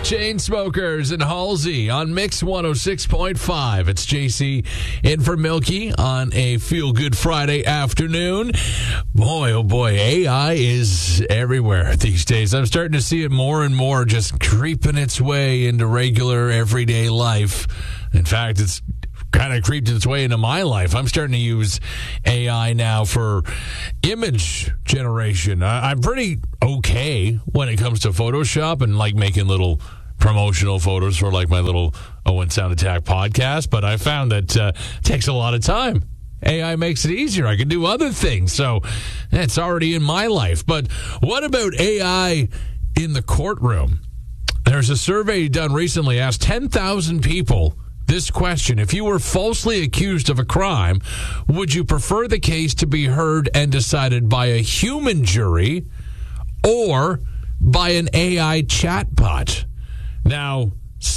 Chainsmokers and Halsey on Mix 106.5. It's JC in for Milky on a feel-good Friday afternoon. Boy, oh boy, AI is everywhere these days. I'm starting to see it more and more just creeping its way into regular everyday life. In fact, it's kind of creeped its way into my life. I'm starting to use AI now for image generation. I'm pretty okay when it comes to Photoshop and like making little promotional photos for like my little Owen Sound Attack podcast, but I found that it takes a lot of time. AI makes it easier. I can do other things, so it's already in my life. But what about AI in the courtroom? There's a survey done recently, asked 10,000 people this question: if you were falsely accused of a crime, would you prefer the case to be heard and decided by a human jury or by an AI chatbot? Now,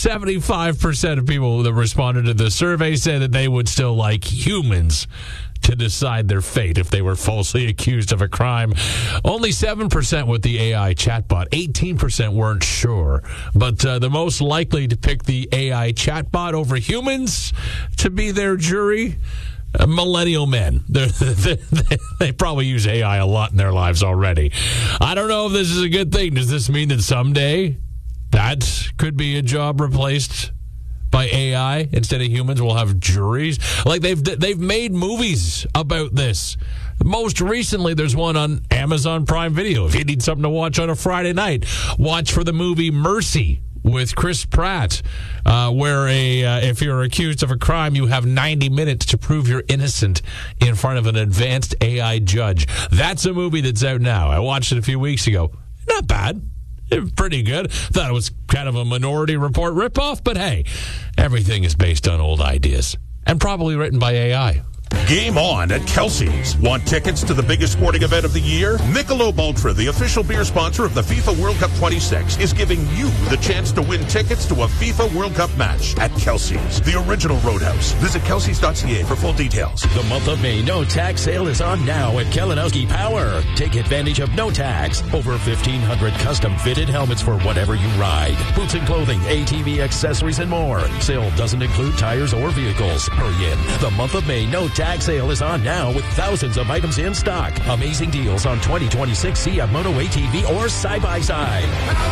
75% of people that responded to the survey said that they would still like humans to decide their fate if they were falsely accused of a crime. Only 7% with the AI chatbot. 18% weren't sure. But the most likely to pick the AI chatbot over humans to be their jury, millennial men. They probably use AI a lot in their lives already. I don't know if this is a good thing. Does this mean that someday that could be a job replaced by AI? Instead of humans, we'll have juries. Like they've made movies about this. Most recently, there's one on Amazon Prime Video. If you need something to watch on a Friday night, watch for the movie Mercy with Chris Pratt, where if you're accused of a crime, you have 90 minutes to prove you're innocent in front of an advanced AI judge. That's a movie that's out now. I watched it a few weeks ago. Not bad. Pretty good. Thought it was kind of a Minority Report ripoff, but hey, everything is based on old ideas and probably written by AI. Game on at Kelsey's. Want tickets to the biggest sporting event of the year? Michelob Ultra, the official beer sponsor of the FIFA World Cup 26, is giving you the chance to win tickets to a FIFA World Cup match at Kelsey's, the original Roadhouse. Visit kelseys.ca for full details. The month of May no tax sale is on now at Kalinowski Power. Take advantage of no tax. Over 1,500 custom fitted helmets for whatever you ride. Boots and clothing, ATV accessories, and more. Sale doesn't include tires or vehicles. Hurry in. The month of May no tax sale is on now with thousands of items in stock. Amazing deals on 2026 Sea Moto ATV or side-by-side.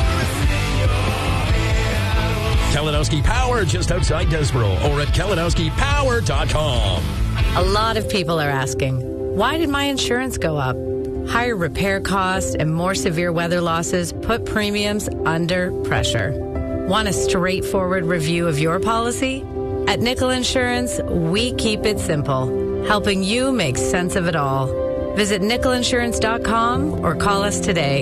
Kalinowski Power just outside Desboro or at KalinowskiPower.com. A lot of people are asking, why did my insurance go up? Higher repair costs and more severe weather losses put premiums under pressure. Want a straightforward review of your policy? At Nickel Insurance, we keep it simple, helping you make sense of it all. Visit nickelinsurance.com or call us today.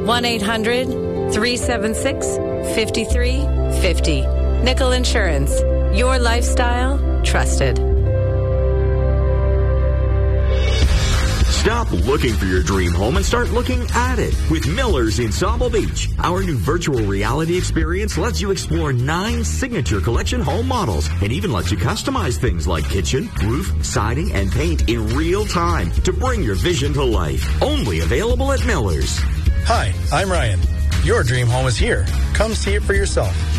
1-800-376-5350. Nickel Insurance, your lifestyle, trusted. Stop looking for your dream home and start looking at it with Miller's in Sawmill Beach. Our new virtual reality experience lets you explore 9 signature collection home models and even lets you customize things like kitchen, roof, siding, and paint in real time to bring your vision to life. Only available at Miller's. Hi, I'm Ryan. Your dream home is here. Come see it for yourself.